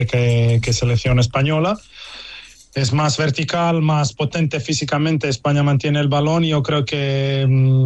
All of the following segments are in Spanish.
que selección española. Es más vertical, más potente físicamente. España mantiene el balón y yo creo que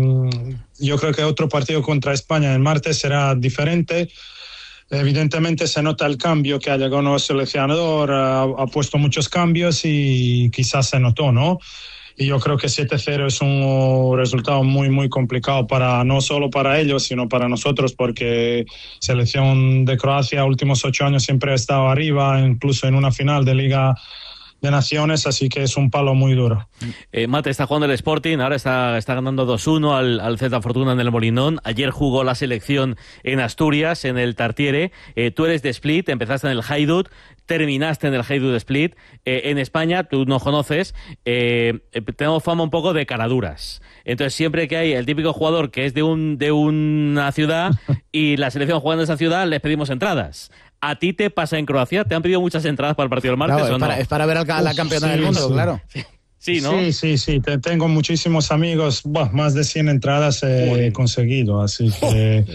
otro partido contra España el martes será diferente. Evidentemente se nota el cambio, que ha llegado un nuevo seleccionador, ha puesto muchos cambios y quizás se notó, ¿no? Y yo creo que 7-0 es un resultado muy, muy complicado no solo para ellos, sino para nosotros, porque selección de Croacia últimos 8 años siempre ha estado arriba, incluso en una final de Liga de Naciones, así que es un palo muy duro. Mate, está jugando el Sporting, ahora está ganando 2-1 al Celta Fortuna en el Molinón. Ayer jugó la selección en Asturias, en el Tartiere. Tú eres de Split, empezaste en el Hajduk, terminaste en el Hajduk Split. En España, tú nos conoces, tenemos fama un poco de caraduras. Entonces, siempre que hay el típico jugador que es de una ciudad y la selección jugando en esa ciudad, les pedimos entradas. ¿A ti te pasa en Croacia? ¿Te han pedido muchas entradas para el partido del martes, claro, o no? Es para ver a la campeona del mundo, claro. Sí, ¿no? Sí. Tengo muchísimos amigos. Más de 100 entradas he conseguido. Así que,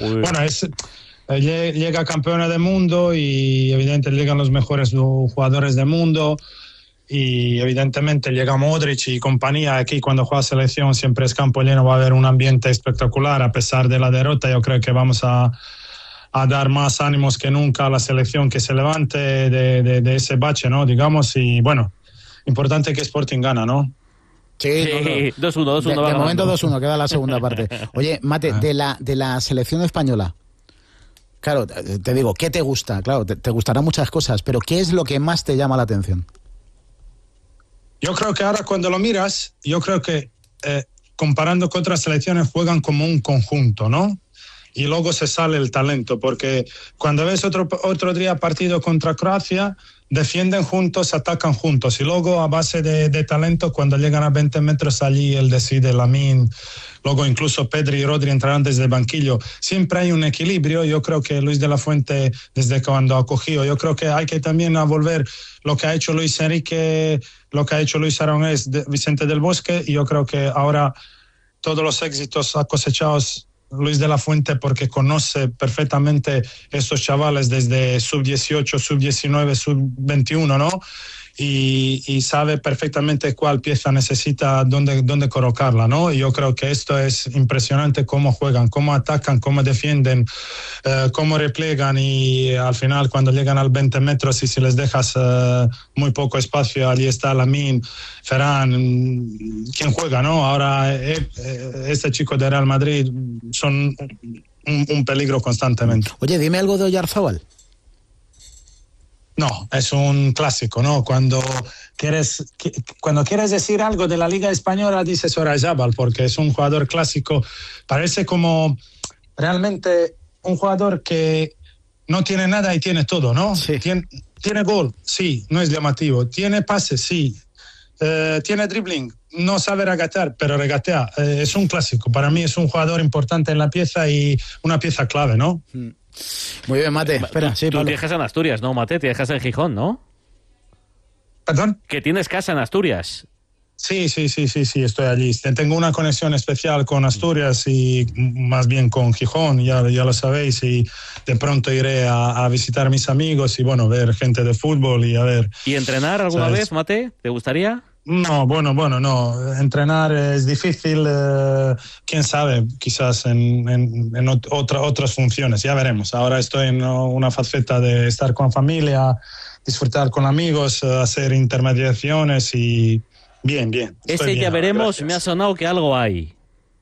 llega campeona del mundo y evidentemente llegan los mejores jugadores del mundo. Y evidentemente llega Modric y compañía. Aquí cuando juega selección siempre es campo lleno, va a haber un ambiente espectacular. A pesar de la derrota, yo creo que vamos a dar más ánimos que nunca a la selección, que se levante de ese bache, ¿no? Digamos, y bueno, importante que Sporting gana, ¿no? Sí, 2-1. De momento 2-1, queda la segunda parte. Oye, Mate, de la selección española, claro, te digo, ¿qué te gusta? Claro, te gustarán muchas cosas, pero ¿qué es lo que más te llama la atención? Yo creo que ahora cuando lo miras, yo creo que comparando con otras selecciones juegan como un conjunto, ¿no? Y luego se sale el talento, porque cuando ves otro día partido contra Croacia, defienden juntos, atacan juntos, y luego a base de talento, cuando llegan a 20 metros allí, él decide, Lamine, luego incluso Pedri y Rodri entrarán desde el banquillo. Siempre hay un equilibrio. Yo creo que Luis de la Fuente, desde cuando ha cogido, yo creo que hay que también volver lo que ha hecho Luis Enrique, lo que ha hecho Luis Aragonés, Vicente del Bosque, y yo creo que ahora todos los éxitos ha cosechado Luis de la Fuente, porque conoce perfectamente estos chavales desde sub-18, sub-19, sub-21, ¿no? Y sabe perfectamente cuál pieza necesita, dónde colocarla, ¿no? Y yo creo que esto es impresionante, cómo juegan, cómo atacan, cómo defienden, cómo replegan, y al final cuando llegan al 20 metros y si les dejas muy poco espacio, allí está Lamine, Ferran, quien juega, ¿no? Ahora este chico de Real Madrid son un peligro constantemente. Oye, dime algo de Oyarzábal. No, es un clásico, ¿no? Cuando quieres decir algo de la Liga Española, dices Oyarzábal, porque es un jugador clásico. Parece como realmente un jugador que no tiene nada y tiene todo, ¿no? Sí. Tiene gol, sí, no es llamativo. Tiene pases, sí. Tiene dribbling, no sabe regatear, pero regatea. Es un clásico. Para mí es un jugador importante en la pieza y una pieza clave, ¿no? Muy bien, Mate. Espera, sí, tú tienes casa en Asturias, ¿no, Mate? Tienes casa en Gijón, ¿no? ¿Perdón? Que tienes casa en Asturias. Sí, estoy allí. Tengo una conexión especial con Asturias y más bien con Gijón, ya lo sabéis, y de pronto iré a visitar a mis amigos y, bueno, ver gente de fútbol y a ver... ¿Y entrenar alguna vez, Mate? ¿Te gustaría? No, bueno, no. Entrenar es difícil, quién sabe, quizás en otras funciones, ya veremos. Ahora estoy en una faceta de estar con familia, disfrutar con amigos, hacer intermediaciones y bien. Ese ya veremos, gracias. Me ha sonado que algo hay.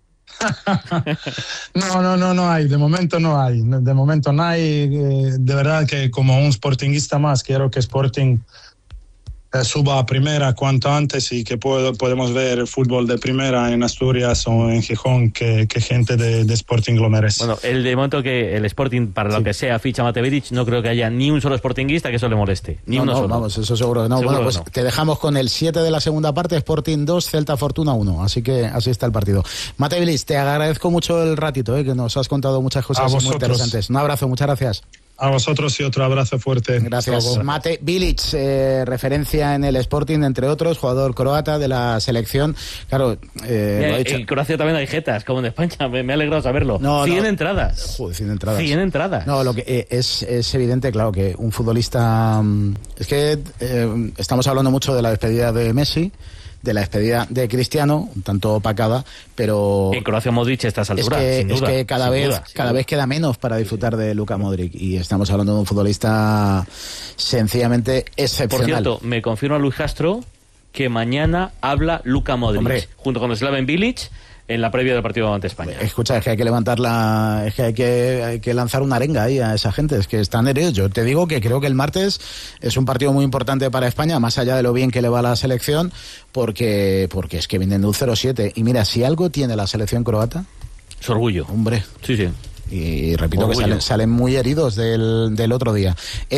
No hay, de momento no hay. De verdad que como un sportinguista más, quiero que Sporting suba a primera cuanto antes y que podemos ver fútbol de primera en Asturias o en Gijón, que gente de Sporting lo merece. Bueno, de momento que el Sporting, para lo que sea, ficha a Mate Vidic, no creo que haya ni un solo sportinguista que eso le moleste. Ni uno solo. Vamos, eso seguro que no. Seguro bueno, pues no. Te dejamos con el 7 de la segunda parte, Sporting 2, Celta Fortuna 1. Así que así está el partido. Mate Vidic, te agradezco mucho el ratito, que nos has contado muchas cosas muy interesantes. Un abrazo, muchas gracias. A vosotros y otro abrazo fuerte. Gracias. Mate Bilic, referencia en el Sporting, entre otros, jugador croata de la selección. Claro, lo ha dicho. En Croacia también hay jetas, como en España. Me ha alegrado saberlo. 100 entradas. Joder, 100 entradas. 100 entradas. No, lo que es evidente, claro, que un futbolista... Es que estamos hablando mucho de la despedida de Messi, de la despedida de Cristiano, un tanto opacada, pero... En Croacia Modric a estas alturas, sin duda, es que cada vez queda menos para disfrutar de Luka Modric, y estamos hablando de un futbolista sencillamente excepcional. Por cierto, me confirma Luis Castro que mañana habla Luka Modric, hombre, junto con Slaven Bilic, en la previa del partido ante España. Escucha, es que hay que levantar es que hay que lanzar una arenga ahí a esa gente, es que están heridos. Yo te digo que creo que el martes es un partido muy importante para España, más allá de lo bien que le va a la selección, porque es que vienen de un 0-7. Y mira, si algo tiene la selección croata... Su orgullo. Hombre. Sí, sí. Y repito que salen muy heridos del otro día.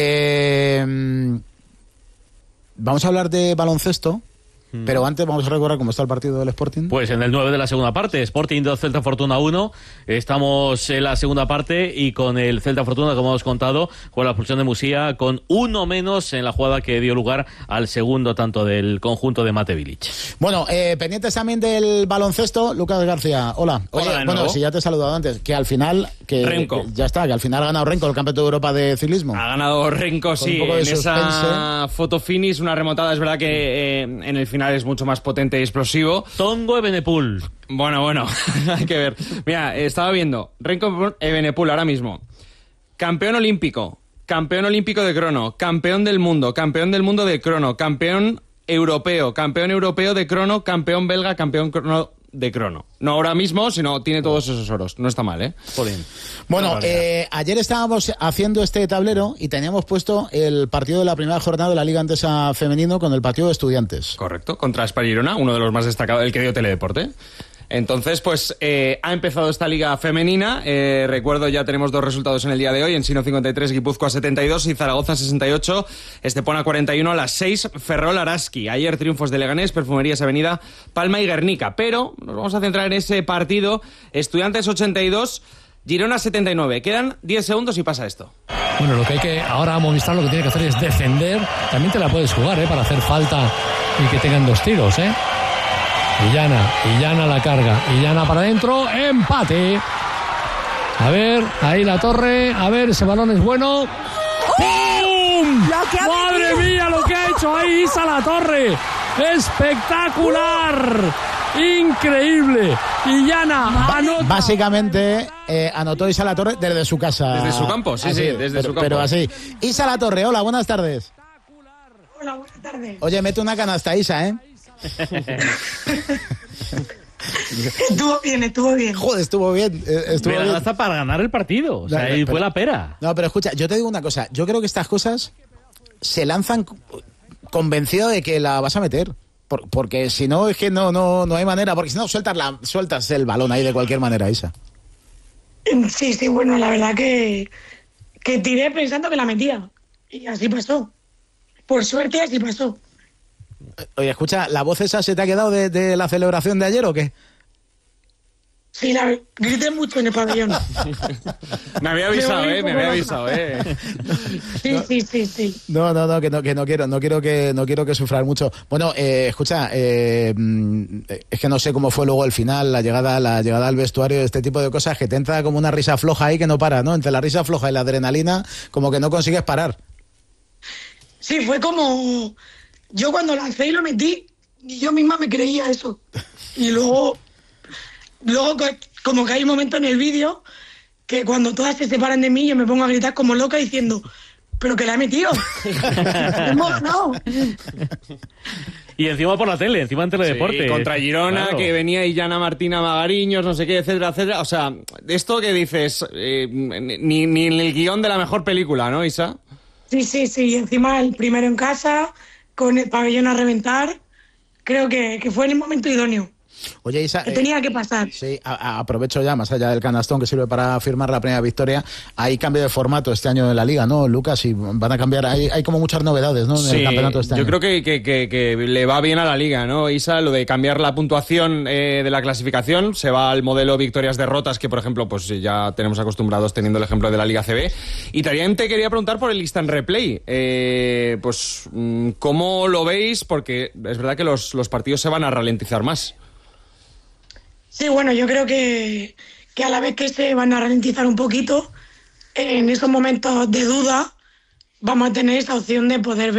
Vamos a hablar de baloncesto. Pero antes vamos a recordar cómo está el partido del Sporting. Pues en el 9 de la segunda parte, Sporting 2, Celta Fortuna 1. Estamos en la segunda parte y con el Celta Fortuna, como hemos contado, con la expulsión de Musía, con uno menos en la jugada que dio lugar al segundo tanto del conjunto de Mate Bilic. Bueno, pendientes también del baloncesto, Lucas García. Hola. Oye, bueno, si ya te he saludado antes, que al final... Renko. Ya está, que al final ha ganado Renko el Campeonato de Europa de ciclismo. Ha ganado Renko, sí, en esa foto finish, una remontada. Es verdad que en el final es mucho más potente y explosivo. Tongo Evenepoel. Bueno, hay que ver. Mira, estaba viendo Renko Evenepoel ahora mismo. Campeón olímpico de crono, campeón del mundo de crono, campeón europeo de crono, campeón belga, campeón de crono. No ahora mismo, sino tiene todos esos oros. No está mal, ¿eh? Joder. Bueno, ayer estábamos haciendo este tablero y teníamos puesto el partido de la primera jornada de la Liga Andesa Femenino con el partido de Estudiantes. Correcto, contra Spar Girona, uno de los más destacados, el que dio Teledeporte. Entonces, pues ha empezado esta liga femenina. Recuerdo, ya tenemos 2 resultados en el día de hoy. Ensino 53, Guipúzcoa 72 y Zaragoza 68. Estepona 41 a las 6. Ferrol Araski. Ayer triunfos de Leganés, Perfumerías Avenida, Palma y Guernica. Pero nos vamos a centrar en ese partido. Estudiantes 82, Girona 79. Quedan 10 segundos y pasa esto. Bueno, ahora Movistar lo que tiene que hacer es defender. También te la puedes jugar, para hacer falta y que tengan 2 tiros, Illana la carga, Illana para adentro, empate. A ver, ahí la torre, a ver, ese balón es bueno. ¡Pum! ¡Madre mía lo que ha hecho ahí Isa La Torre! ¡Espectacular! ¡Increíble! Illana anota. Básicamente anotó Isa La Torre desde su casa. Desde su campo, sí, desde su campo. Pero así. Isa La Torre, hola, buenas tardes. Hola, buenas tardes. Oye, mete una canasta, Isa, Estuvo bien. Joder, estuvo bien. Pero hasta para ganar el partido. O sea, ahí fue la pera. No, pero escucha, yo te digo una cosa. Yo creo que estas cosas se lanzan convencido de que la vas a meter. Porque si no, es que no hay manera. Porque si no, sueltas el balón ahí de cualquier manera, Isa. Sí, bueno, la verdad que tiré pensando que la metía. Y así pasó. Por suerte, así pasó. Oye, escucha, ¿la voz esa se te ha quedado de la celebración de ayer o qué? Sí, grité mucho en el pabellón. Me había avisado, Sí. No, que no quiero que sufran mucho. Bueno, escucha, es que no sé cómo fue luego el final, la llegada al vestuario, este tipo de cosas, que te entra como una risa floja ahí que no para, ¿no? Entre la risa floja y la adrenalina, como que no consigues parar. Sí, fue como... Yo cuando lancé y lo metí, y yo misma me creía eso. Y luego como que hay un momento en el vídeo que cuando todas se separan de mí, yo me pongo a gritar como loca diciendo, ¿pero que la he metido? Hemos ganado. Y encima por la tele, encima en Teledeporte. Sí, contra Girona, claro. Que venía Illana Martina Magariños, no sé qué, etcétera. O sea, esto que dices, ni en el guión de la mejor película, ¿no, Isa? Sí. Y encima el primero en casa, con el pabellón a reventar, creo que fue en el momento idóneo. Oye, Isa, que tenía que pasar. Sí, aprovecho ya, más allá del canastón que sirve para firmar la primera victoria, hay cambio de formato este año en la Liga, ¿no, Lucas? Y van a cambiar, hay como muchas novedades, ¿no? En el campeonato este año. Yo creo que le va bien a la Liga, ¿no, Isa? Lo de cambiar la puntuación de la clasificación, se va al modelo victorias-derrotas, que por ejemplo, pues ya tenemos acostumbrados teniendo el ejemplo de la Liga CB. Y también te quería preguntar por el instant replay. Pues, ¿cómo lo veis? Porque es verdad que los partidos se van a ralentizar más. Sí, bueno, yo creo que a la vez que se van a ralentizar un poquito, en esos momentos de duda vamos a tener esa opción de poder